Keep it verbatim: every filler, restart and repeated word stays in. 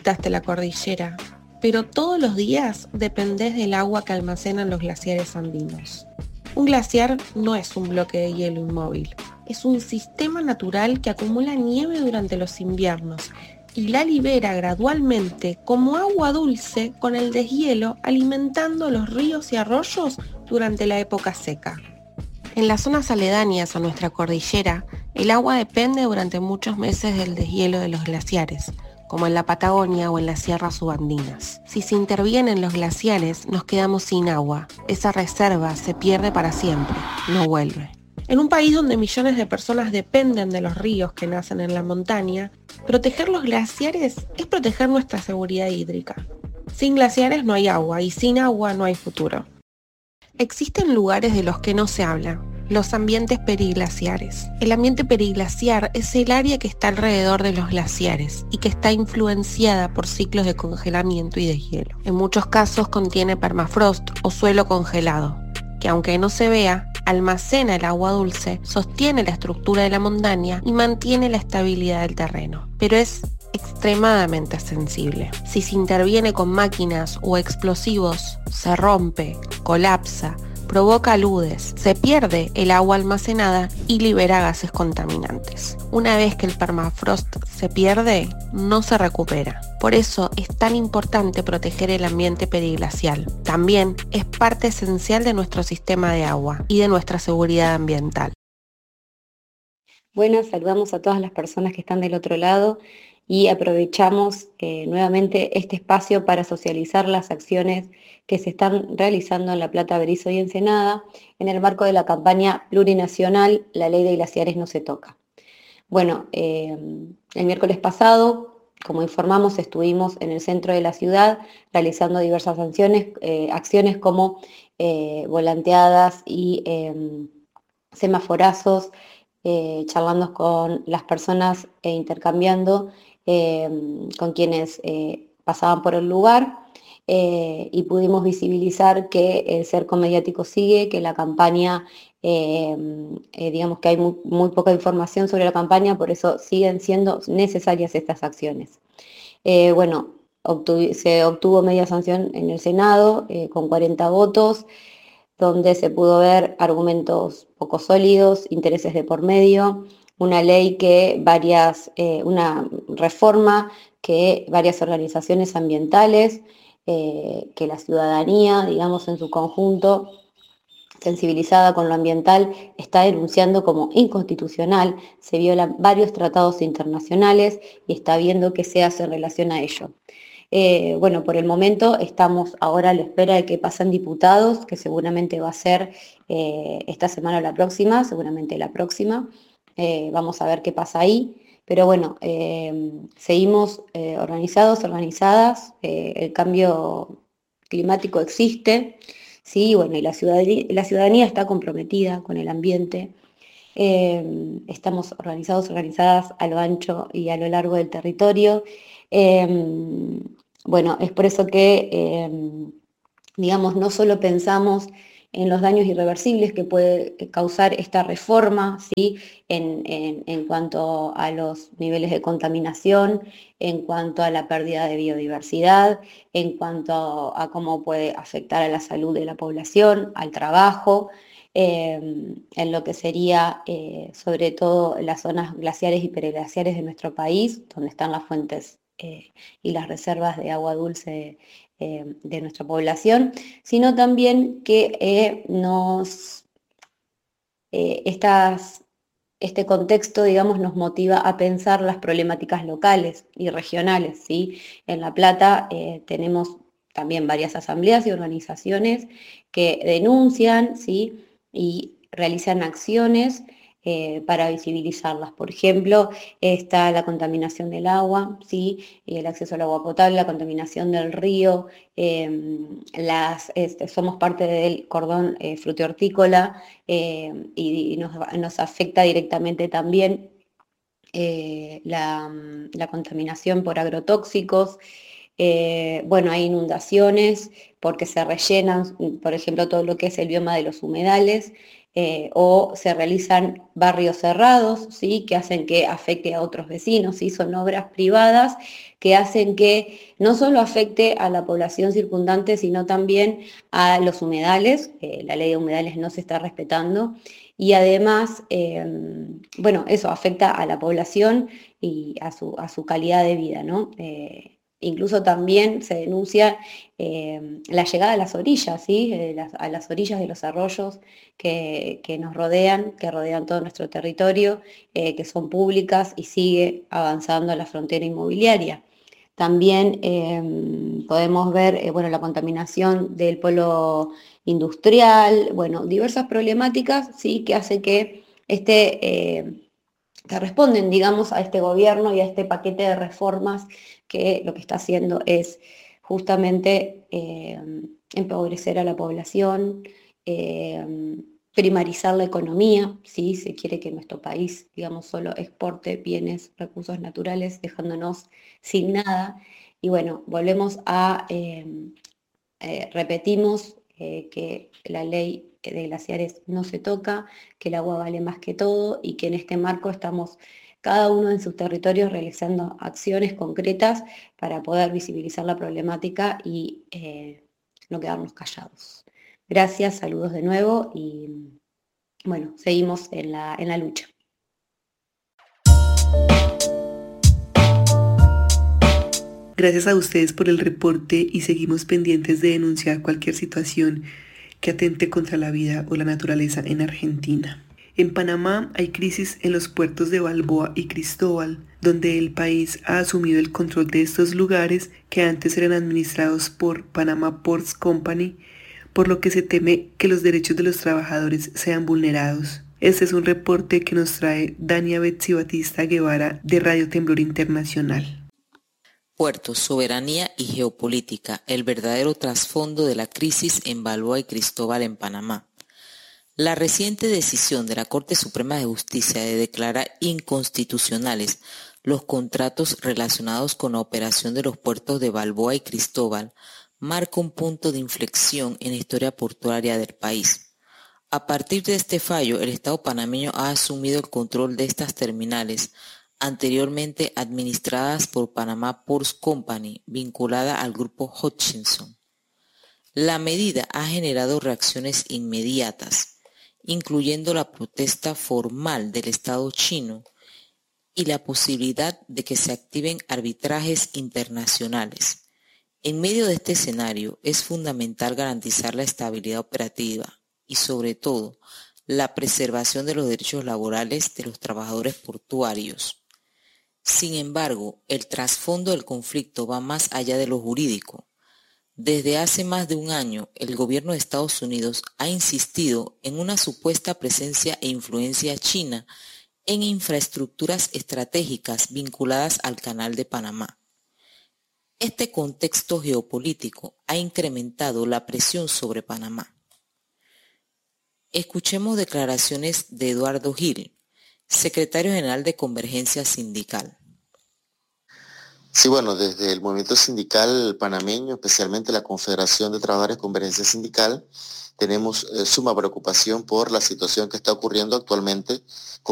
visitaste la cordillera, pero todos los días dependés del agua que almacenan los glaciares andinos. Un glaciar no es un bloque de hielo inmóvil, es un sistema natural que acumula nieve durante los inviernos y la libera gradualmente como agua dulce con el deshielo, alimentando los ríos y arroyos durante la época seca. En las zonas aledañas a nuestra cordillera, el agua depende durante muchos meses del deshielo de los glaciares, como en la Patagonia o en las sierras subandinas. Si se intervienen los glaciares, nos quedamos sin agua. Esa reserva se pierde para siempre, no vuelve. En un país donde millones de personas dependen de los ríos que nacen en la montaña, proteger los glaciares es proteger nuestra seguridad hídrica. Sin glaciares no hay agua y sin agua no hay futuro. Existen lugares de los que no se habla, los ambientes periglaciares. El ambiente periglaciar es el área que está alrededor de los glaciares y que está influenciada por ciclos de congelamiento y deshielo. En muchos casos contiene permafrost o suelo congelado, que aunque no se vea, almacena el agua dulce, sostiene la estructura de la montaña y mantiene la estabilidad del terreno. Pero es extremadamente sensible. Si se interviene con máquinas o explosivos, se rompe, colapsa, provoca aludes, se pierde el agua almacenada y libera gases contaminantes. Una vez que el permafrost se pierde, no se recupera. Por eso es tan importante proteger el ambiente periglacial. También es parte esencial de nuestro sistema de agua y de nuestra seguridad ambiental. Bueno, saludamos a todas las personas que están del otro lado y aprovechamos eh, nuevamente este espacio para socializar las acciones que se están realizando en La Plata, Berizo y Ensenada en el marco de la campaña plurinacional La Ley de Glaciares no se toca. Bueno, eh, el miércoles pasado, como informamos, estuvimos en el centro de la ciudad realizando diversas acciones, eh, acciones como eh, volanteadas y eh, semaforazos, eh, charlando con las personas e intercambiando eh, con quienes eh, pasaban por el lugar, eh, y pudimos visibilizar que el cerco mediático sigue, que la campaña, eh, eh, digamos que hay muy, muy poca información sobre la campaña, por eso siguen siendo necesarias estas acciones. Eh, bueno, obtuvo, se obtuvo media sanción en el Senado eh, con cuarenta votos, donde se pudo ver argumentos poco sólidos, intereses de por medio, una ley que varias, eh, una reforma que varias organizaciones ambientales, eh, que la ciudadanía, digamos, en su conjunto, sensibilizada con lo ambiental, está denunciando como inconstitucional, se violan varios tratados internacionales y está viendo qué se hace en relación a ello. Eh, bueno, por el momento estamos ahora a la espera de que pasen diputados, que seguramente va a ser eh, esta semana o la próxima, seguramente la próxima. Eh, vamos a ver qué pasa ahí. Pero bueno, eh, seguimos eh, organizados, organizadas, eh, el cambio climático existe, ¿sí? Bueno, y la ciudadanía, la ciudadanía está comprometida con el ambiente. Eh, estamos organizados, organizadas a lo ancho y a lo largo del territorio. Eh, bueno, es por eso que, eh, digamos, no solo pensamos en los daños irreversibles que puede causar esta reforma, ¿sí? en, en, en cuanto a los niveles de contaminación, en cuanto a la pérdida de biodiversidad, en cuanto a cómo puede afectar a la salud de la población, al trabajo, eh, en lo que sería eh, sobre todo las zonas glaciares y periglaciares de nuestro país, donde están las fuentes eh, y las reservas de agua dulce eh, de nuestra población, sino también que eh, nos, eh, estas, este contexto, digamos, nos motiva a pensar las problemáticas locales y regionales, ¿sí? En La Plata eh, tenemos también varias asambleas y organizaciones que denuncian, ¿sí? Y realizan acciones eh, para visibilizarlas. Por ejemplo, está la contaminación del agua, ¿sí? Y el acceso al agua potable, la contaminación del río, eh, las, este, somos parte del cordón eh, frutihortícola, eh, y, y nos, nos afecta directamente también eh, la, la contaminación por agrotóxicos. Eh, bueno, hay inundaciones porque se rellenan, por ejemplo, todo lo que es el bioma de los humedales, eh, o se realizan barrios cerrados, ¿sí? Que hacen que afecte a otros vecinos, ¿sí? Son obras privadas que hacen que no solo afecte a la población circundante, sino también a los humedales. Eh, la ley de humedales no se está respetando y además, eh, bueno, eso afecta a la población y a su, a su calidad de vida, ¿no? Eh, Incluso también se denuncia eh, la llegada a las orillas, ¿sí? Eh, las, a las orillas de los arroyos que, que nos rodean, que rodean todo nuestro territorio, eh, que son públicas y sigue avanzando la frontera inmobiliaria. También eh, podemos ver eh, bueno, la contaminación del polo industrial, bueno, diversas problemáticas, ¿sí? Que hace que este... Eh, que responden, digamos, a este gobierno y a este paquete de reformas que lo que está haciendo es justamente eh, empobrecer a la población, eh, primarizar la economía, ¿sí? Se quiere que nuestro país, digamos, solo exporte bienes, recursos naturales, dejándonos sin nada. Y bueno, volvemos a, eh, eh, repetimos eh, que la ley de glaciares no se toca, que el agua vale más que todo y que en este marco estamos cada uno en sus territorios realizando acciones concretas para poder visibilizar la problemática y eh, no quedarnos callados. Gracias, saludos de nuevo y bueno, seguimos en la, en la lucha. Gracias a ustedes por el reporte y seguimos pendientes de denunciar cualquier situación que atente contra la vida o la naturaleza en Argentina. En Panamá hay crisis en los puertos de Balboa y Cristóbal, donde el país ha asumido el control de estos lugares que antes eran administrados por Panama Ports Company, por lo que se teme que los derechos de los trabajadores sean vulnerados. Este es un reporte que nos trae Dania Betsy Batista Guevara de Radio Temblor Internacional. Puertos, soberanía y geopolítica, el verdadero trasfondo de la crisis en Balboa y Cristóbal en Panamá. La reciente decisión de la Corte Suprema de Justicia de declarar inconstitucionales los contratos relacionados con la operación de los puertos de Balboa y Cristóbal marca un punto de inflexión en la historia portuaria del país. A partir de este fallo, el Estado panameño ha asumido el control de estas terminales, anteriormente administradas por Panama Ports Company, vinculada al grupo Hutchison. La medida ha generado reacciones inmediatas, incluyendo la protesta formal del Estado chino y la posibilidad de que se activen arbitrajes internacionales. En medio de este escenario, es fundamental garantizar la estabilidad operativa y, sobre todo, la preservación de los derechos laborales de los trabajadores portuarios. Sin embargo, el trasfondo del conflicto va más allá de lo jurídico. Desde hace más de un año, el gobierno de Estados Unidos ha insistido en una supuesta presencia e influencia china en infraestructuras estratégicas vinculadas al Canal de Panamá. Este contexto geopolítico ha incrementado la presión sobre Panamá. Escuchemos declaraciones de Eduardo Gil, secretario general de Convergencia Sindical. Sí, bueno, desde el movimiento sindical panameño, especialmente la Confederación de Trabajadores Convergencia Sindical, tenemos eh, suma preocupación por la situación que está ocurriendo actualmente